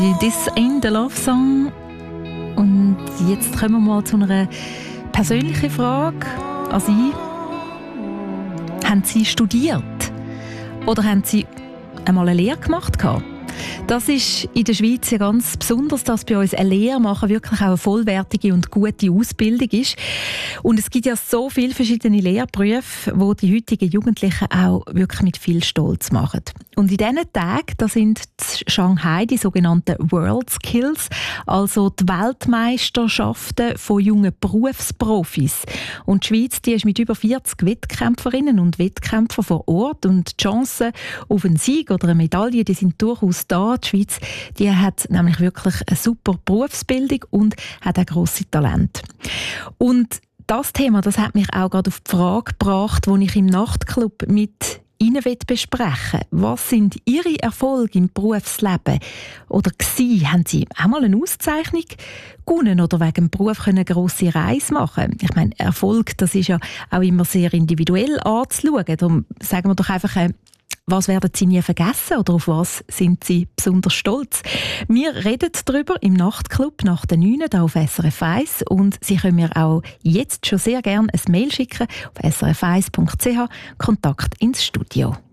This ain't a love song. Und jetzt kommen wir mal zu einer persönlichen Frage an Sie. Haben Sie studiert? Oder haben Sie einmal eine Lehre gemacht? Das ist in der Schweiz ja ganz besonders, dass bei uns eine Lehre machen wirklich auch eine vollwertige und gute Ausbildung ist. Und es gibt ja so viele verschiedene Lehrberufe, die die heutigen Jugendlichen auch wirklich mit viel Stolz machen. Und in diesen Tagen, da sind in Shanghai die sogenannten World Skills, also die Weltmeisterschaften von jungen Berufsprofis. Und die Schweiz, die ist mit über 40 Wettkämpferinnen und Wettkämpfern vor Ort und die Chancen auf einen Sieg oder eine Medaille, die sind durchaus da. Die Schweiz, die hat nämlich wirklich eine super Berufsbildung und hat auch grosse Talente. Und das Thema, das hat mich auch gerade auf die Frage gebracht, die ich im Nachtclub mit Ihnen besprechen will. Was sind Ihre Erfolge im Berufsleben? Oder haben Sie auch mal eine Auszeichnung gewonnen oder wegen dem Beruf eine grosse Reise machen? Ich meine, Erfolg, das ist ja auch immer sehr individuell anzuschauen. Darum sagen wir doch einfach, was werden Sie nie vergessen oder auf was sind Sie besonders stolz? Wir reden darüber im Nachtclub nach der 9 hier auf SRF 1 und Sie können mir auch jetzt schon sehr gerne ein Mail schicken auf srf1.ch Kontakt ins Studio.